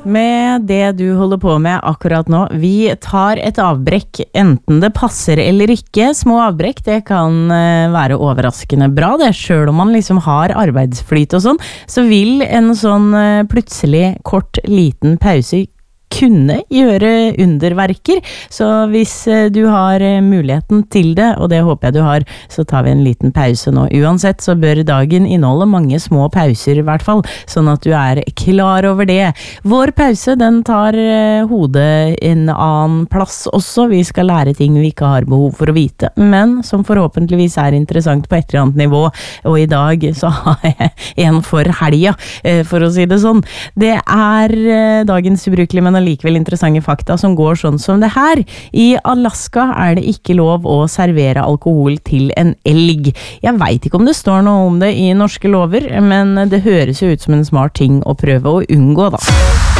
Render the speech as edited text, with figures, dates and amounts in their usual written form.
Med det du holder på med akkurat nå, vi tar et avbrekk, enten det passer eller ikke. Små avbrekk, det kan være overraskende bra det, selv om man liksom har arbeidsflyt og sånn, så vil en sånn plutselig kort liten pause kunne gjøre underverker, så hvis du har muligheten til det, og det håper jeg du har, så tar vi en liten pause nå. Uansett så bør dagen inneholde mange små pauser i hvert fall, sånn at du er klar over det. Vår pause, den tar hodet en annen plass også. Vi skal lære ting vi ikke har behov for å vite, men som forhåpentligvis er interessant på et eller annet nivå, og i dag så har jeg en for helga, for å si det sånn. Det er dagens ubrukelige, men likevel interessante fakta som går sånn som det her. I Alaska er det ikke lov å servere alkohol til en elg. Jeg vet ikke om det står noe om det i norske lover, men det høres jo ut som en smart ting å prøve å unngå da.